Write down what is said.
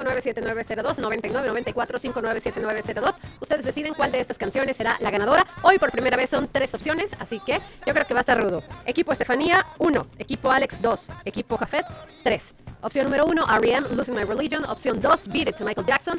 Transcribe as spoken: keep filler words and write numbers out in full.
nueve siete nueve cero dos nueve nueve nueve cuatro cinco nueve siete nueve cero dos. Ustedes deciden cuál de estas canciones será la ganadora. Hoy por primera vez son tres opciones, así que yo creo que va a estar rudo. Equipo Estefanía, uno. Equipo Alex, dos. Equipo Jafet, tres. Opción número uno, R E M, Losing My Religion. Opción dos, Beat It, to Michael Jackson.